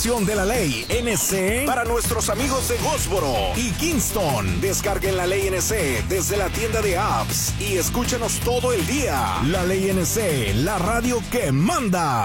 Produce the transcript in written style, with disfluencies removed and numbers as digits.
de la ley NC para nuestros amigos de Goldsboro y Kingston. Descarguen la ley NC desde la tienda de apps y escúchanos todo el día. La ley NC, la radio que manda.